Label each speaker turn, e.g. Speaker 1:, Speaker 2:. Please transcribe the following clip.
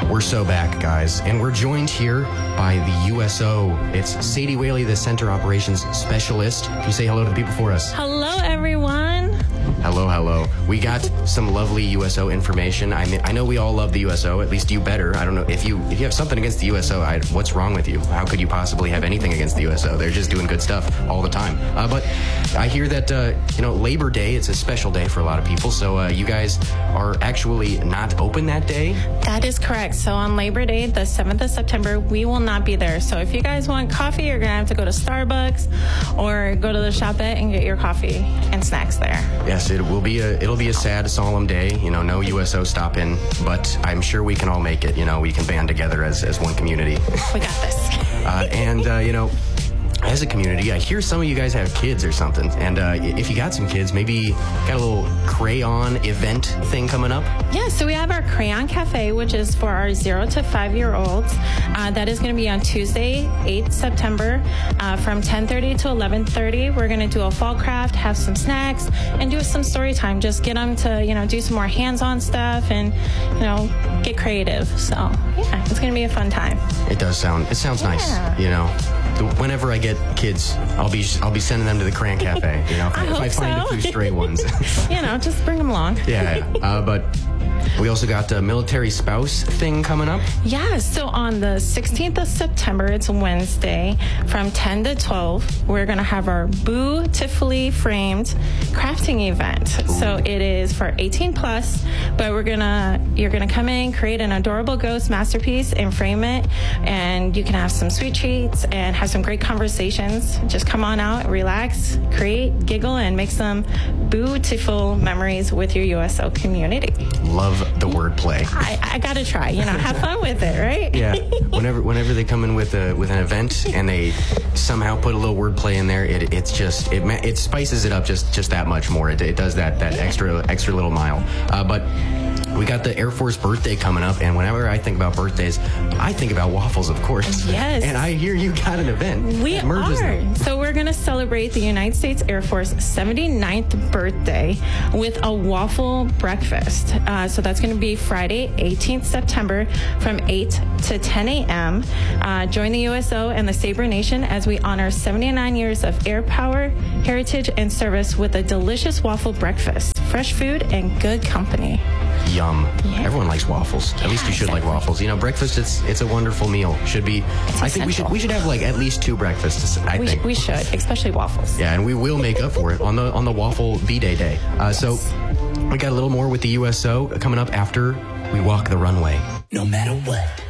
Speaker 1: We're so back, guys, and we're joined here by the USO. It's Sadie Whaley, the Center Operations Specialist. Can you say hello to the people for us?
Speaker 2: Hello, everyone.
Speaker 1: Hello, hello. We got some lovely USO information. I know we all love the USO. At least you better. I don't know if you have something against the USO. What's wrong with you? How could you possibly have anything against the USO? They're just doing good stuff all the time. But I hear that Labor Day. It's a special day for a lot of people. So you guys are actually not open that day.
Speaker 2: That is correct. So on Labor Day, the 7th of September, we will not be there. So if you guys want coffee, you're gonna have to go to Starbucks or go to the Shopette and get your coffee and snacks there.
Speaker 1: Yes, it'll be a sad, solemn day. No USO stop-in, but I'm sure we can all make it. We can band together as one community.
Speaker 2: We got this.
Speaker 1: As a community, I hear some of you guys have kids or something, and if you got some kids, maybe got a little crayon event thing coming up?
Speaker 2: Yeah, so we have our Crayon Cafe, which is for our 0 to 5-year-olds. That is going to be on Tuesday, 8th September, from 10:30 to 11:30. We're going to do a fall craft, have some snacks, and do some story time. Just get them to, do some more hands-on stuff and, get creative. So, yeah, it's going to be a fun time.
Speaker 1: It sounds nice, Whenever I get kids, I'll be sending them to the Crayon Cafe. If I find a few stray ones.
Speaker 2: Just bring them along.
Speaker 1: Yeah, but we also got the military spouse thing coming up.
Speaker 2: Yeah, so on the 16th of September, it's Wednesday, from 10 to 12, we're going to have our beautifully framed crafting event. Ooh. So it is for 18 plus, but you're going to come in, create an adorable ghost masterpiece and frame it, and you can have some sweet treats and have some great conversations. Just come on out, relax, create, giggle, and make some beautiful memories with your USO community.
Speaker 1: Love the wordplay.
Speaker 2: I gotta try, have fun with it, right?
Speaker 1: Yeah. Whenever they come in with an event and they somehow put a little wordplay in there, it spices it up just that much more. It does that extra little mile. But we got the Air Force birthday coming up, and whenever I think about birthdays, I think about waffles, of course.
Speaker 2: Yes.
Speaker 1: And I hear you got an event.
Speaker 2: We are. So we're going to celebrate the United States Air Force 79th birthday with a waffle breakfast. So that's going to be Friday, 18th September from 8 to 10 a.m. Join the USO and the Sabre Nation as we honor 79 years of air power, heritage, and service with a delicious waffle breakfast, fresh food, and good company.
Speaker 1: Yum.
Speaker 2: Yeah.
Speaker 1: Everyone likes waffles.
Speaker 2: Yeah,
Speaker 1: at least you should like waffles. Breakfast, it's a wonderful meal. Should be. I think we should have at least 2 breakfasts.
Speaker 2: We should, especially waffles.
Speaker 1: Yeah, and we will make up for it on the waffle B-Day day. So we got a little more with the USO coming up after we walk the runway.
Speaker 3: No matter what.